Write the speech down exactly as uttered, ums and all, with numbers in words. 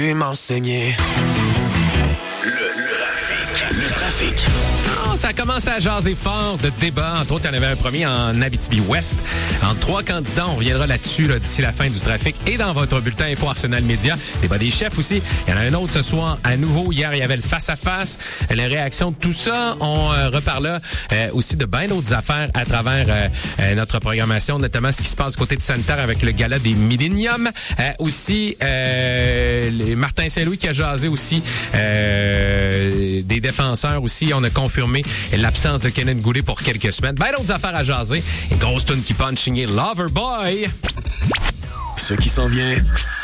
m'enseigner. Le trafic. Oh, ça commence à jaser fort de débats. Entre autres, il y en avait un premier en Abitibi-Ouest. Entre trois candidats, on reviendra là-dessus là, d'ici la fin du trafic. Et dans votre bulletin Info Arsenal Média, débat des chefs aussi. Il y en a un autre ce soir à nouveau. Hier, il y avait le face-à-face. Les réactions de tout ça. On euh, reparla euh, aussi de bien d'autres affaires à travers euh, euh, notre programmation, notamment ce qui se passe du côté de sanitaire avec le gala des Millennium. Euh, aussi, euh, les Martin Saint-Louis qui a jasé aussi euh, des défenseurs aussi. On a confirmé l'absence de Kenneth Goulet pour quelques semaines. Ben d'autres affaires à jaser. Une grosse tune qui punch signé Loverboy. Ce qui s'en vient...